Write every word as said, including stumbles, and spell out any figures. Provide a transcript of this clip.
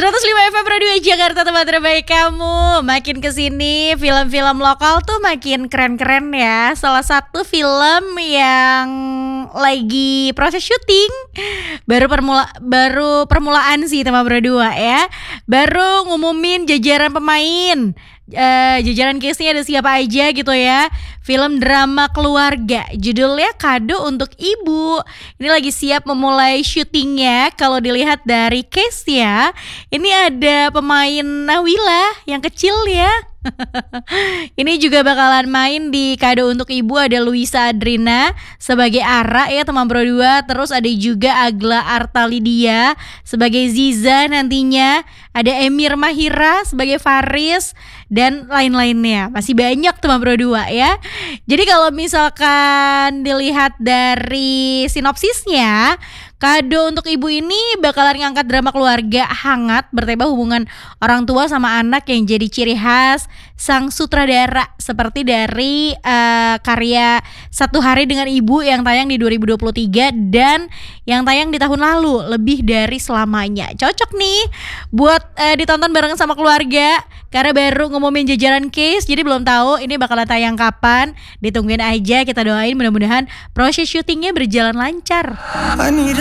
seratus lima F M Radio Jakarta, tempat terbaik kamu. Makin kesini film-film lokal tuh makin keren-keren ya. Salah satu film yang lagi proses syuting, baru permula baru permulaan sih teman berdua ya. Baru ngumumin jajaran pemain, uh, jajaran case-nya ada siapa aja gitu ya. Film drama keluarga, judulnya Kado Untuk Ibu. Ini lagi siap memulai syutingnya. Kalau dilihat dari case-nya, ini ada pemain Nawila yang kecil ya. Ini juga bakalan main di Kado Untuk Ibu. Ada Luisa Adrina sebagai Ara ya teman berdua. Terus ada juga Agla Artalidia sebagai Ziza nantinya. Ada Emir Mahira sebagai Faris dan lain-lainnya. Masih banyak teman berdua ya. Jadi kalau misalkan dilihat dari sinopsisnya, Kado Untuk Ibu ini bakalan ngangkat drama keluarga hangat bertema hubungan orang tua sama anak yang jadi ciri khas sang sutradara, seperti dari uh, karya Satu Hari Dengan Ibu yang tayang di dua ribu dua puluh tiga dan yang tayang di tahun lalu, Lebih Dari Selamanya. Cocok nih buat uh, ditonton bareng sama keluarga karena baru ngumumin jajaran case, jadi belum tahu ini bakalan tayang kapan. Ditungguin aja, kita doain mudah-mudahan proses syutingnya berjalan lancar.